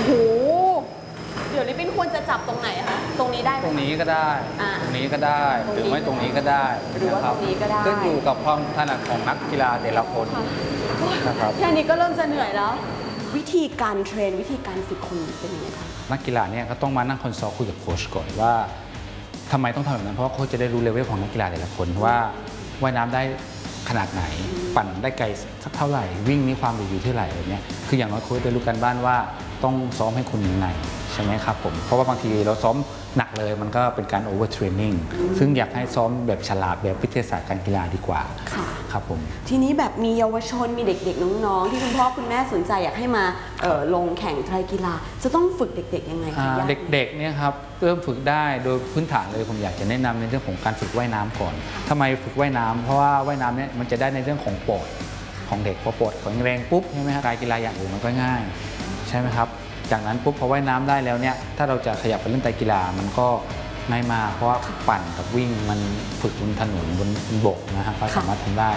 โหเดี๋ยวลิปปิ้นควรจะจับตรงไหนคะตรงนี้ได้ไหมตรงนี้ก็ได้ตรงนี้ก็ได้หรือไม่ตรงนี้ก็ได้หรือว่าตรงนี้ก็ได้ขึ้นอยู่กับความถนัดของนักกีฬาแต่ละคนนะครับแค่นี้ก็เริ่มจะเหนื่อยแล้ว วิธีการเทรนวิธีการฝึกคนเป็นยังไงคะนักกีฬาเนี่ยก็ต้องมานั่งคอนซัลท์คุยกับโค้ชก่อนว่าทำไมต้องทำแบบนั้นเพราะว่าโค้ชจะได้รู้เลเวลของนักกีฬาแต่ละคนว่าว่ายน้ำได้ขนาดไหนปั่นได้ไกลสักเท่าไหร่วิ่งมีความเร็วอยู่เท่าไหร่อะไรเงี้ยคืออย่างน้อยโค้ชได้รู้กันบ้านว่าต้องซ้อมให้คุณยังไงใช่ไหมครับผมเพราะว่าบางทีเราซ้อมหนักเลยมันก็เป็นการโอเวอร์เทรนนิ่งซึ่งอยากให้ซ้อมแบบฉลาดแบบวิทยาศาสตร์การกีฬาดีกว่าครับผมทีนี้แบบมีเยาวชนมีเด็กๆน้องๆที่คุณพ่อคุณแม่สนใจอยากให้มาลงแข่งไตรกีฬาจะต้องฝึกเด็กๆยังไงคะเด็กๆเนี่ยครับเริ่มฝึกได้โดยพื้นฐานเลยผมอยากจะแนะนำในเรื่องของการฝึกว่ายน้ำก่อนทำไมฝึกว่ายน้ำเพราะว่าว่ายน้ำเนี่ยมันจะได้ในเรื่องของปอดของเด็กพอปอดแข็งแรงปุ๊บใช่ไหมครับการกีฬาอย่างอื่นมันก็ง่ายใช่ไหมครับจากนั้นปุ๊บพอว่ายน้ำได้แล้วเนี่ยถ้าเราจะขยับไปเล่นไตรกีฬามันก็ง่ายมากเพราะว่าปั่นกับวิ่งมันฝึกบนถนนบนบกนะครับก็สามารถทำได้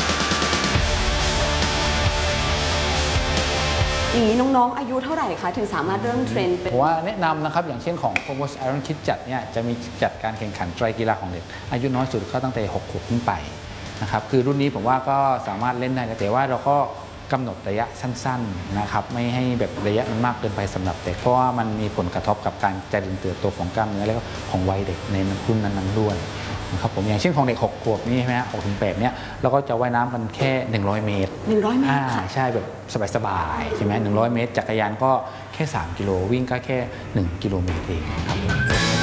อย่างนี้น้องๆอายุเท่าไหร่คะถึงสามารถเริ่มเทรนเป็นผมว่าแนะนำนะครับอย่างเช่นของโปรโมสไอรอนคิดจัดเนี่ยจะมีจัดการแข่งขันไตรกีฬาของเด็กอายุน้อยสุดก็ตั้งแต่6 ขวบขึ้นไปนะครับคือรุ่นนี้ผมว่าก็สามารถเล่นได้แต่ว่าเราก็กำหนดระยะสั้นๆนะครับไม่ให้แบบระยะมันมากเกินไปสำหรับเด็กเพราะว่ามันมีผลกระทบกับการเจริญเติบโตของกล้ามเนื้อแล้วก็ของวัยเด็กในรุ่นนั้นๆด้วยนะครับผมอย่างเช่นของเด็ก6 ขวบนี่ใช่ไหม6 ถึง 8เนี่ยเราก็จะว่ายน้ำกันแค่100 เมตร 100 เมตรใช่แบบสบายๆใช่ไหม100 เมตรจักรยานก็แค่3 กิโลวิ่งก็แค่1 กิโลเมตรเองครับ